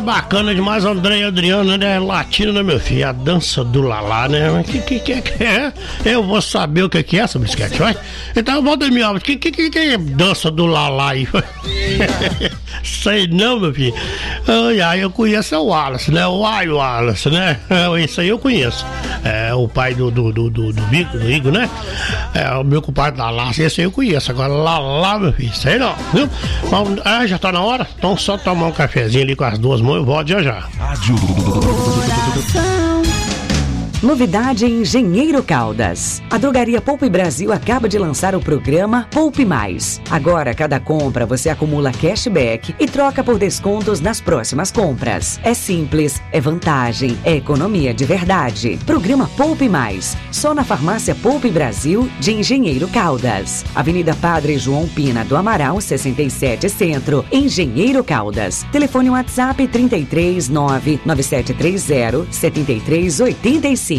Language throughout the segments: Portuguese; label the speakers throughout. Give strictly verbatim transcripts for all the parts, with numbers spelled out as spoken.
Speaker 1: bacana demais, André e Adriana, né? Latino, né, meu filho? A dança do Lalá, né? O que, que, que, que é? Eu vou saber o que, que é essa bisquete, vai? Então, Valdemir Alves, o que, que, que, que é dança do Lalá aí? Sei não, meu filho. Ai, ai, eu conheço o Wallace, né? O Ai Wallace, né? Isso aí eu conheço. É o pai do, do, do, do, do Bico, do Igor, né? É o meu compadre Lalá, esse aí eu conheço. Agora, Lalá, meu filho, sei não, viu? Bom, ah, já tá na hora? Então só tomar um cafezinho ali com as duas mãos, eu volto já já.
Speaker 2: Novidade em Engenheiro Caldas. A Drogaria Poupe Brasil acaba de lançar o programa Poupe Mais. Agora, cada compra você acumula cashback e troca por descontos nas próximas compras. É simples, é vantagem, é economia de verdade. Programa Poupe Mais. Só na Farmácia Poupe Brasil de Engenheiro Caldas. Avenida Padre João Pina do Amaral, sessenta e sete Centro, Engenheiro Caldas. Telefone WhatsApp trinta e três, nove nove sete três zero, sete três oito cinco.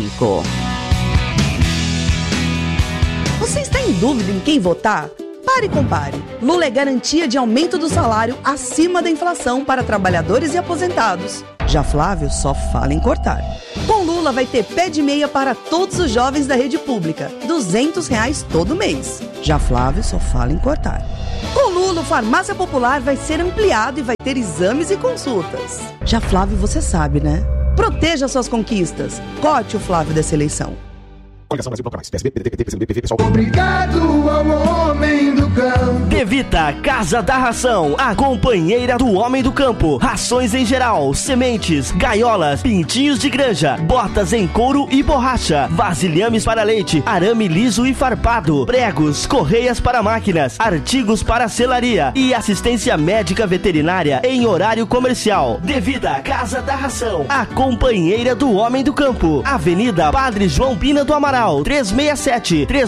Speaker 3: Você está em dúvida em quem votar? Pare e compare. Lula é garantia de aumento do salário acima da inflação para trabalhadores e aposentados. Já Flávio só fala em cortar. Com Lula vai ter pé de meia para todos os jovens da rede pública, duzentos reais todo mês. Já Flávio só fala em cortar. Com Lula, o Farmácia Popular vai ser ampliado e vai ter exames e consultas. Já Flávio, você sabe, né? Proteja suas conquistas. Cote o Flávio dessa eleição.
Speaker 4: Coligação Brasil Bloco Mais, P S B, P D T, P C B, P V, pessoal.
Speaker 5: Obrigado ao homem do campo.
Speaker 6: Devita Casa da Ração, a companheira do homem do campo. Rações em geral, sementes, gaiolas, pintinhos de granja, botas em couro e borracha, vasilhames para leite, arame liso e farpado, pregos, correias para máquinas, artigos para selaria e assistência médica veterinária em horário comercial. Devita Casa da Ração, a companheira do homem do campo. Avenida Padre João Pina do Amaral, trezentos e sessenta e sete, três